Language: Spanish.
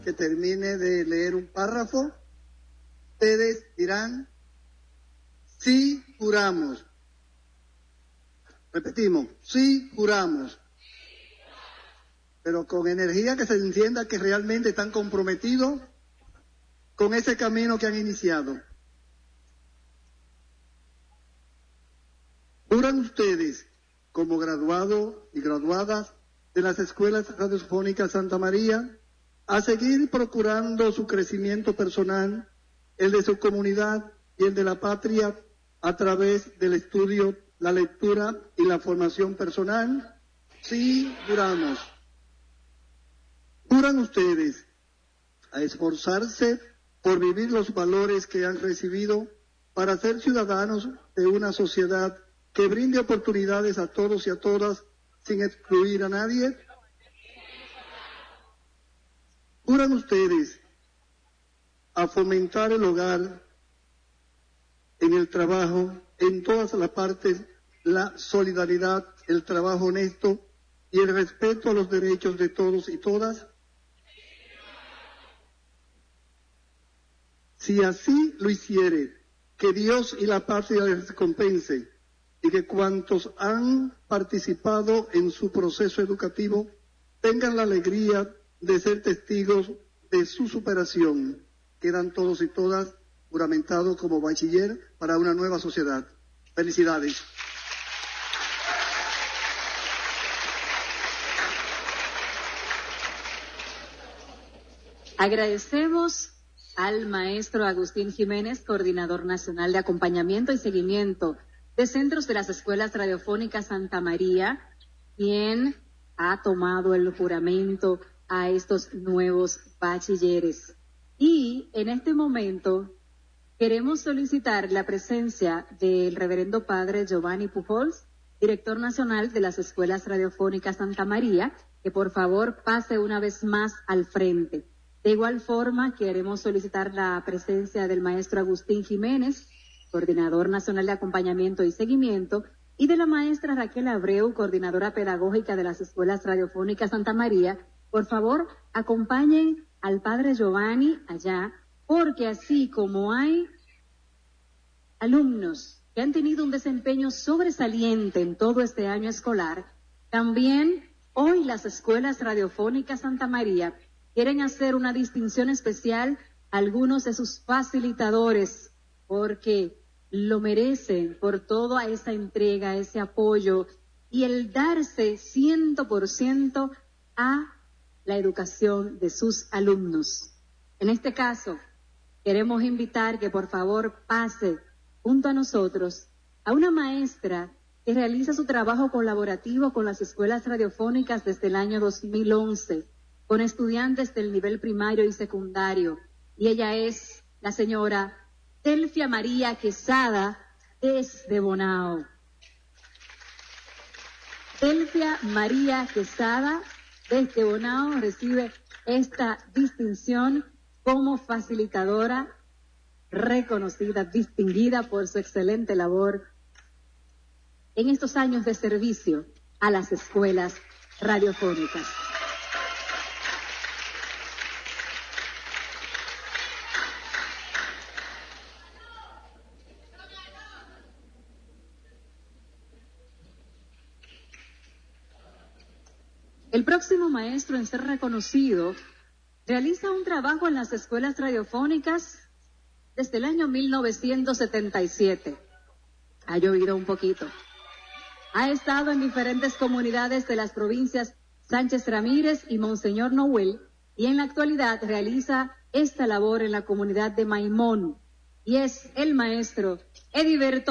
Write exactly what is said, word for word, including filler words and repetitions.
que termine de leer un párrafo, ustedes dirán, sí juramos. Repetimos, sí juramos. Pero con energía, que se entienda que realmente están comprometidos con ese camino que han iniciado. ¿Juran ustedes, como graduados y graduadas de las escuelas radiofónicas Santa María, a seguir procurando su crecimiento personal, el de su comunidad y el de la patria a través del estudio, la lectura y la formación personal? Sí, juramos. ¿Juran ustedes a esforzarse por vivir los valores que han recibido para ser ciudadanos de una sociedad que brinde oportunidades a todos y a todas sin excluir a nadie? ¿Juran ustedes a fomentar el hogar, en el trabajo, en todas las partes, la solidaridad, el trabajo honesto y el respeto a los derechos de todos y todas? Si así lo hiciere, que Dios y la patria les recompense, y que cuantos han participado en su proceso educativo tengan la alegría de ser testigos de su superación. Quedan todos y todas juramentados como bachiller para una nueva sociedad. Felicidades. Agradecemos al maestro Agustín Jiménez, coordinador nacional de acompañamiento y seguimiento de centros de las escuelas radiofónicas Santa María, quien ha tomado el juramento a estos nuevos bachilleres. Y en este momento queremos solicitar la presencia del reverendo padre Giovanni Pujols, director nacional de las escuelas radiofónicas Santa María, que por favor pase una vez más al frente. De igual forma, queremos solicitar la presencia del maestro Agustín Jiménez, coordinador nacional de acompañamiento y seguimiento, y de la maestra Raquel Abreu, coordinadora pedagógica de las escuelas radiofónicas Santa María. Por favor, acompañen al padre Giovanni allá, porque así como hay alumnos que han tenido un desempeño sobresaliente en todo este año escolar, también hoy las escuelas radiofónicas Santa María quieren hacer una distinción especial a algunos de sus facilitadores, porque lo merecen por toda esa entrega, ese apoyo y el darse ciento por ciento a la educación de sus alumnos. En este caso, queremos invitar que por favor pase junto a nosotros a una maestra que realiza su trabajo colaborativo con las escuelas radiofónicas desde el año dos mil once, con estudiantes del nivel primario y secundario, y ella es la señora Delfia María Quesada desde Bonao. Delfia María Quesada desde Bonao recibe esta distinción como facilitadora reconocida, distinguida por su excelente labor en estos años de servicio a las escuelas radiofónicas. El próximo maestro en ser reconocido realiza un trabajo en las escuelas radiofónicas desde el año mil novecientos setenta y siete. Ha llovido un poquito. Ha estado en diferentes comunidades de las provincias Sánchez Ramírez y Monseñor Noel, y en la actualidad realiza esta labor en la comunidad de Maimón, y es el maestro Ediberto